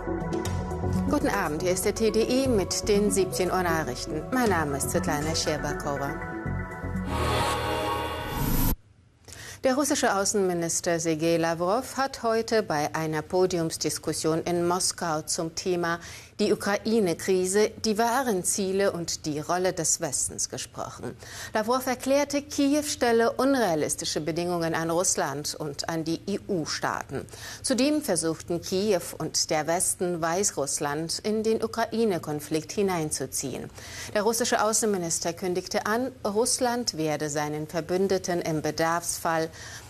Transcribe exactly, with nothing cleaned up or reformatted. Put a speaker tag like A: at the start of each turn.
A: Guten Abend, hier ist der T D I mit den siebzehn Uhr Nachrichten. Mein Name ist Svetlana Scherbakova. Der russische Außenminister Sergei Lavrov hat heute bei einer Podiumsdiskussion in Moskau zum Thema die Ukraine-Krise, die wahren Ziele und die Rolle des Westens gesprochen. Lavrov erklärte, Kiew stelle unrealistische Bedingungen an Russland und an die E U-Staaten. Zudem versuchten Kiew und der Westen Weißrussland in den Ukraine-Konflikt hineinzuziehen. Der russische Außenminister kündigte an, Russland werde seinen Verbündeten im Bedarfsfall